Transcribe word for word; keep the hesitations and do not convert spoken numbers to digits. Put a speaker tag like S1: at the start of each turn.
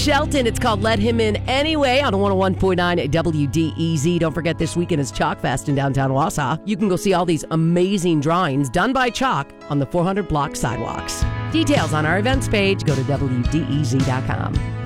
S1: Shelton. It's called Let Him In Anyway on one oh one point nine W D E Z. Don't forget, this weekend is Chalk Fest in downtown Wausau. You can go see all these amazing drawings done by Chalk on the four hundred block sidewalks. Details on our events page. Go to W D E Z dot com.